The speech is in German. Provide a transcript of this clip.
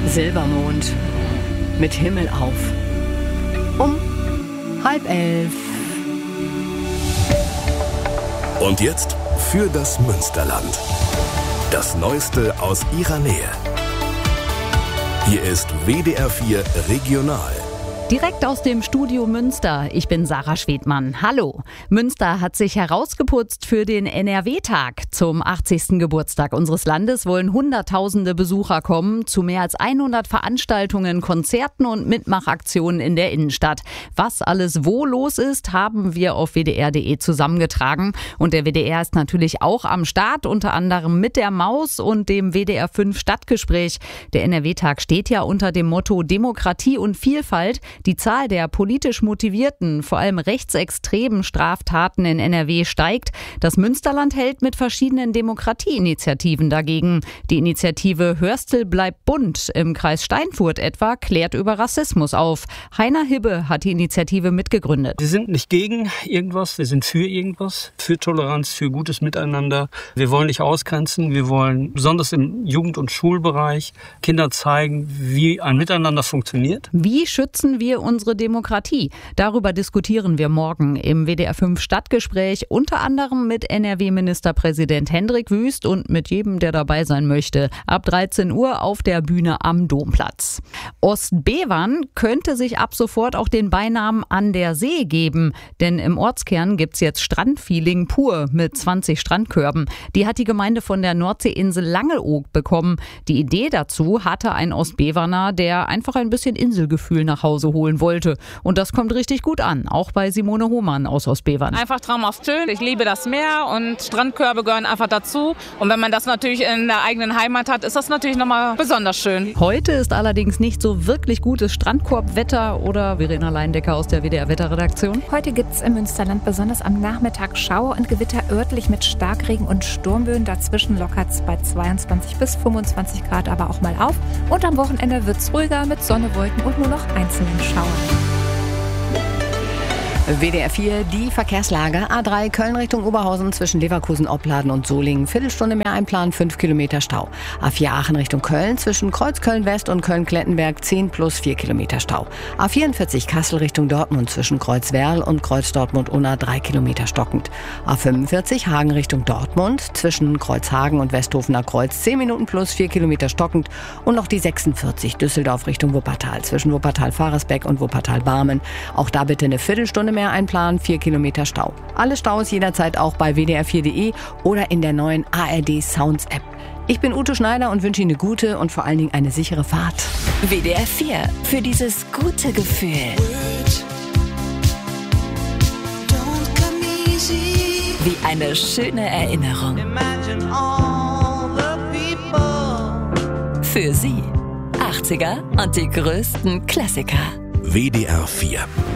Silbermond mit Himmel auf. Um 10:30. Und jetzt für das Münsterland. Das Neueste aus ihrer Nähe. Hier ist WDR 4 Regional. Direkt aus dem Studio Münster. Ich bin Sarah Schwedmann. Hallo. Münster hat sich herausgeputzt für den NRW-Tag. Zum 80. Geburtstag unseres Landes wollen Hunderttausende Besucher kommen zu mehr als 100 Veranstaltungen, Konzerten und Mitmachaktionen in der Innenstadt. Was alles wo los ist, haben wir auf wdr.de zusammengetragen. Und der WDR ist natürlich auch am Start, unter anderem mit der Maus und dem WDR 5 Stadtgespräch. Der NRW-Tag steht ja unter dem Motto Demokratie und Vielfalt. Die Zahl der politisch motivierten, vor allem rechtsextremen Straftaten in NRW steigt. Das Münsterland hält mit verschiedenen Demokratieinitiativen dagegen. Die Initiative Hörstel bleibt bunt im Kreis Steinfurt etwa klärt über Rassismus auf. Heiner Hibbe hat die Initiative mitgegründet. Wir sind nicht gegen irgendwas, wir sind für irgendwas, für Toleranz, für gutes Miteinander. Wir wollen nicht ausgrenzen, wir wollen besonders im Jugend- und Schulbereich Kindern zeigen, wie ein Miteinander funktioniert. Wie schützen wir unsere Demokratie? Darüber diskutieren wir morgen im WDR 5 Stadtgespräch, unter anderem mit NRW-Ministerpräsident Hendrik Wüst und mit jedem, der dabei sein möchte. Ab 13 Uhr auf der Bühne am Domplatz. Ostbevern könnte sich ab sofort auch den Beinamen An der See geben, denn im Ortskern gibt's jetzt Strandfeeling pur mit 20 Strandkörben. Die hat die Gemeinde von der Nordseeinsel Langeoog bekommen. Die Idee dazu hatte ein Ostbeverner, der einfach ein bisschen Inselgefühl nach Hause holen wollte. Und das kommt richtig gut an, auch bei Simone Hohmann aus Ostbevern. Einfach traumhaft schön. Ich liebe das Meer und Strandkörbe gehören einfach dazu. Und wenn man das natürlich in der eigenen Heimat hat, ist das natürlich nochmal besonders schön. Heute ist allerdings nicht so wirklich gutes Strandkorbwetter, oder Verena Leindecker aus der WDR-Wetterredaktion? Heute gibt es im Münsterland besonders am Nachmittag Schauer und Gewitter örtlich mit Starkregen und Sturmböen. Dazwischen lockert es bei 22 bis 25 Grad aber auch mal auf. Und am Wochenende wird es ruhiger mit Sonne, Wolken und nur noch einzelnen Schauern. WDR 4, die Verkehrslage. A3 Köln Richtung Oberhausen zwischen Leverkusen, Opladen und Solingen. Viertelstunde mehr einplanen, 5 Kilometer Stau. A4 Aachen Richtung Köln zwischen Kreuz Köln-West und Köln-Klettenberg 10 plus 4 Kilometer Stau. A44 Kassel Richtung Dortmund zwischen Kreuz-Werl und Kreuz Dortmund-Unna 3 Kilometer stockend. A45 Hagen Richtung Dortmund zwischen Kreuzhagen und Westhofener Kreuz 10 Minuten plus 4 Kilometer stockend. Und noch die 46 Düsseldorf Richtung Wuppertal zwischen Wuppertal-Faresbeck und Wuppertal-Barmen. Auch da bitte eine Viertelstunde mehr einplanen, 4 Kilometer Stau. Alle Staus jederzeit auch bei wdr4.de oder in der neuen ARD Sounds App. Ich bin Ute Schneider und wünsche Ihnen eine gute und vor allen Dingen eine sichere Fahrt. WDR 4 für dieses gute Gefühl. Wie eine schöne Erinnerung. Für Sie 80er und die größten Klassiker. WDR 4